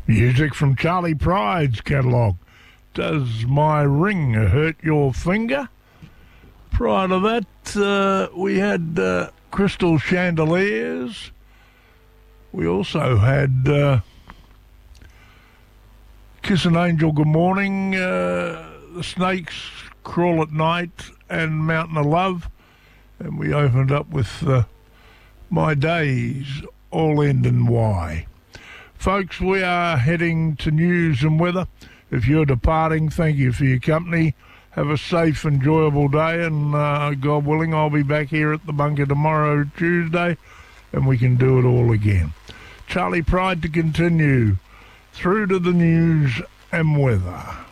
Music from Charlie Pride's catalogue. Does My Ring Hurt Your Finger? Prior to that, we had Crystal Chandeliers. We also had Kiss an Angel, Good Morning, The Snakes, Crawl at Night, and Mountain of Love. And we opened up with My Days, All End in Y. Folks, we are heading to news and weather. If you're departing, thank you for your company. Have a safe, enjoyable day, and God willing, I'll be back here at the bunker tomorrow, Tuesday, and we can do it all again. Charlie Pride to continue through to the news and weather.